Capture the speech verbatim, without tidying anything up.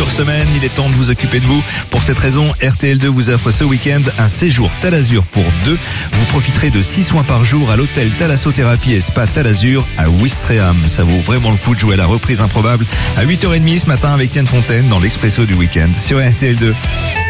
dure semaine, il est temps de vous occuper de vous. Pour cette raison, R T L deux vous offre ce week-end un séjour Talazur pour deux. Vous profiterez de six soins par jour à l'hôtel Thalassothérapie et Spa Talazur à Ouistreham. Ça vaut vraiment le coup de jouer à la reprise improbable à huit heures trente ce matin avec Yann Fontaine dans l'Expresso du week-end sur R T L deux.